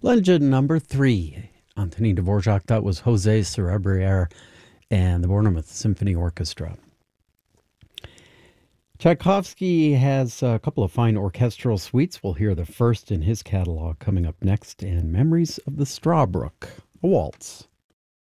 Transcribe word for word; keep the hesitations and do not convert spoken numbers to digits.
Legend number three. Anthony Dvorak, that was Jose Cerebriere and the Bournemouth Symphony Orchestra. Tchaikovsky has a couple of fine orchestral suites. We'll hear the first in his catalog coming up next, and Memories of the Strawbrook, a waltz.